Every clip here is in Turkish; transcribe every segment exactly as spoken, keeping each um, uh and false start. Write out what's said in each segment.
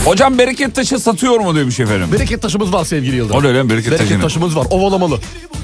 Hocam bereket taşı satıyor mu demiş efendim. Bereket taşımız var sevgili Yıldırım. O ne lan bereket, bereket taşı taşımız var, ovalamalı.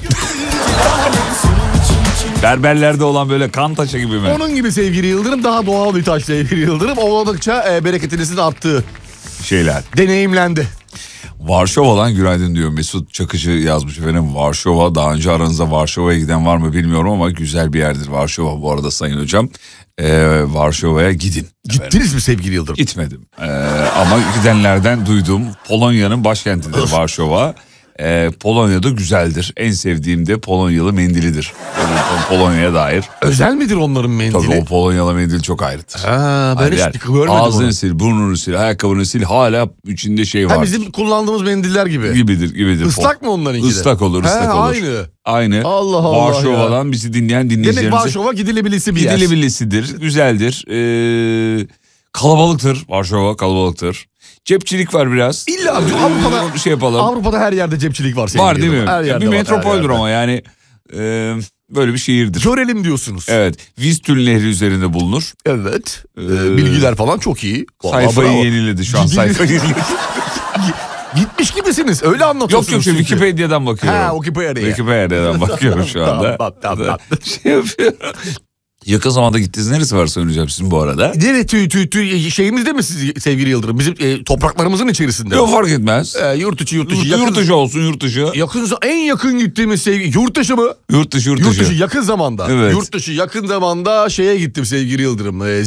Berberlerde olan böyle kan taşı gibi mi? Onun gibi sevgili Yıldırım, daha doğal bir taş sevgili Yıldırım. Ovaladıkça e, bereketinizin arttığı şeyler. Deneyimlendi. Varşova'dan günaydın diyor Mesut Çakıcı yazmış efendim. Varşova, daha önce aranızda Varşova'ya giden var mı bilmiyorum ama güzel bir yerdir Varşova bu arada sayın hocam. Ee, Varşova'ya gidin. Gittiniz efendim. mi sevgili Yıldırım? Gitmedim ee, ama gidenlerden duydum. Polonya'nın başkentidir Varşova. Ee, Polonya'da güzeldir. En sevdiğim de Polonyalı mendilidir. Polonya'ya dair. Özel midir onların mendili? Tabii o Polonyalı mendil çok ayrıdır. Ha, ben Ayrı hiç görmedim ağzını onu. sil, burnunu sil, ayakkabını sil, hala içinde şey var. Ha, bizim kullandığımız mendiller gibi. Gibidir, gibidir. Islak mı onlarınki de? Islak olur, ıslak He, olur. aynı. Aynı. Allah Allah Varşova'dan ya. bizi dinleyen Demek dinleyicilerimize. Varşova gidilebilisi bir yer. Gidilebilisidir, güzeldir. Ee, kalabalıktır, Varşova kalabalıktır. Cepçilik var biraz. İlla Avrupa'da, bir şey yapalım. Avrupa'da her yerde cepçilik var. Var değil mi? Her yerde bir var, metropoldür her ama yani e, böyle bir şehirdir. Görelim diyorsunuz. Evet. Vistül Nehri üzerinde bulunur. Evet. Ee, Ee, bilgiler falan çok iyi. Vallahi sayfayı bravo. yeniledi şu an Ciddi- sayfayı yeniledi. Gitmiş gibisiniz. Öyle Yok anlatıyorsunuz. yok şu çünkü. Wikipedia'dan bakıyorum. Ha, Wikipedia'ya. Wikipedia'dan bakıyorum şu anda. Tamam, tamam. Şey yapıyorum. Yakın zamanda gittiniz, neresi var söyleyeceğim sizin bu arada? Evet, tüy tüy tüy şeyimizde mi siz sevgili Yıldırım? Bizim e, topraklarımızın içerisinde. Yok fark etmez. E, yurt içi yurt dışı. Yurt, yakın, yurt dışı olsun yurt dışı. Yakın, en yakın gittiğimiz sevgi yurt dışı mı? Yurt dışı yurt dışı. Yurt dışı yakın zamanda. Evet. Yurt dışı yakın zamanda şeye gittim sevgili Yıldırım. E,